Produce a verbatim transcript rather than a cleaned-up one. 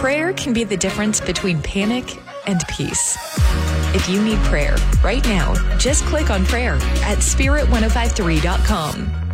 Prayer can be the difference between panic and peace. If you need prayer right now, just click on prayer at spirit ten fifty-three dot com.